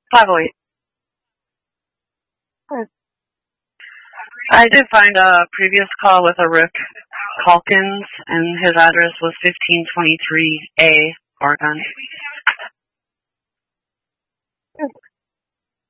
508. I did find a previous call with a Rick Calkins, and his address was 1523A, Oregon.